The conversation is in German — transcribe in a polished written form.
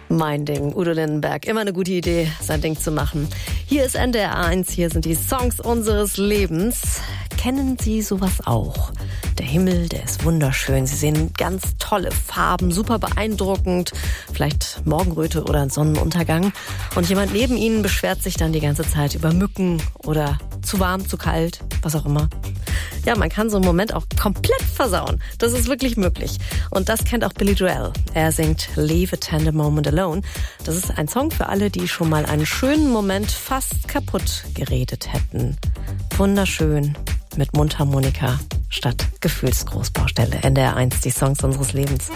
Mein Ding, Udo Lindenberg. Immer eine gute Idee, sein Ding zu machen. Hier ist NDR 1, hier sind die Songs unseres Lebens. Kennen Sie sowas auch? Der Himmel, der ist wunderschön. Sie sehen ganz tolle Farben, super beeindruckend. Vielleicht Morgenröte oder ein Sonnenuntergang. Und jemand neben Ihnen beschwert sich dann die ganze Zeit über Mücken oder zu warm, zu kalt, was auch immer. Ja, man kann so einen Moment auch komplett versauen. Das ist wirklich möglich. Und das kennt auch Billy Joel. Er singt Leave a Tender Moment Alone. Das ist ein Song für alle, die schon mal einen schönen Moment fast kaputt geredet hätten. Wunderschön mit Mundharmonika statt Gefühlsgroßbaustelle. NDR 1, die Songs unseres Lebens.